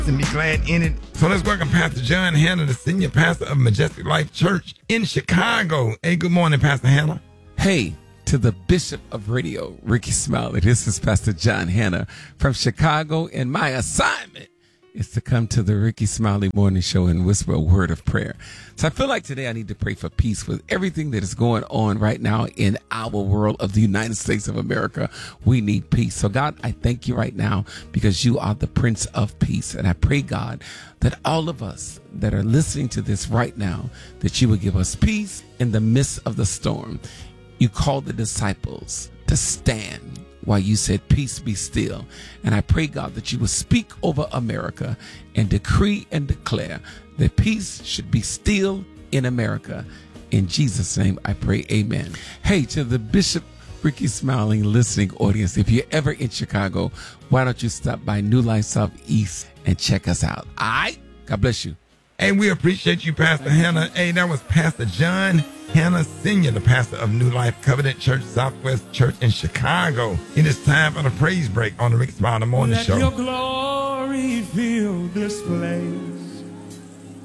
and be glad in it. So let's welcome Pastor John Hanna, the senior pastor of Majestic Life Church in Chicago. Hey, good morning, Pastor Hanna. Hey, to the Bishop of Radio, Ricky Smiley. This is Pastor John Hanna from Chicago, and my assignment is to come to the Ricky Smiley Morning Show and whisper a word of prayer. So I feel like today I need to pray for peace with everything that is going on right now in our world of the United States of America. We need peace. So God, I thank you right now because you are the Prince of Peace. And I pray, God, that all of us that are listening to this right now, that you will give us peace in the midst of the storm. You called the disciples to stand while you said, peace be still. And I pray, God, that you will speak over America and decree and declare that peace should be still in America. In Jesus' name, I pray, amen. Hey, to the Bishop Ricky Smiley listening audience, if you're ever in Chicago, why don't you stop by New Life Southeast and check us out? All right? God bless you. Hey, we appreciate you, Pastor Hanna. Hey, that was Pastor John Hanna Sr., the pastor of New Life Covenant Church, Southwest Church in Chicago. It is time for the praise break on the Ricky Smiley Morning Show. Let your glory fill this place.